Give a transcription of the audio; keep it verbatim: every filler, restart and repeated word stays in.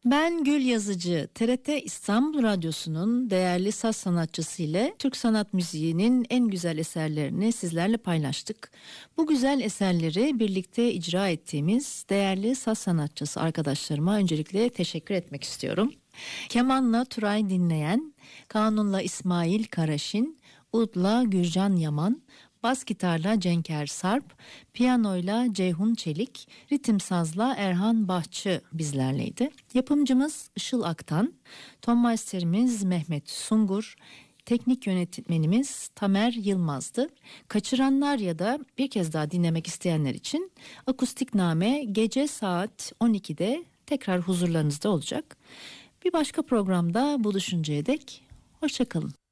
Ben Gül Yazıcı, T R T İstanbul Radyosu'nun değerli saz sanatçısı ile Türk sanat müziğinin en güzel eserlerini sizlerle paylaştık. Bu güzel eserleri birlikte icra ettiğimiz değerli saz sanatçısı arkadaşlarıma öncelikle teşekkür etmek istiyorum. Kemanla Turay Dinleyen, kanunla İsmail Karaşin, udla Gürcan Yaman, bas gitarla Cenker Sarp, piyanoyla Ceyhun Çelik, ritim sazla Erhan Bahçı bizlerleydi. Yapımcımız Işıl Aktan, ton masterimiz Mehmet Sungur, teknik yönetmenimiz Tamer Yılmaz'dı. Kaçıranlar ya da bir kez daha dinlemek isteyenler için Akustikname gece saat on ikide tekrar huzurlarınızda olacak. Bir başka programda buluşuncaya dek hoşça kalın.